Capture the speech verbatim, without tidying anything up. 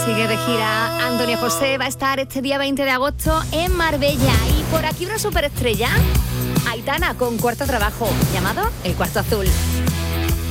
Sigue de gira Antonio José, va a estar este día veinte de agosto en Marbella. Y por aquí una superestrella, Aitana, con cuarto trabajo, llamado El Cuarto Azul.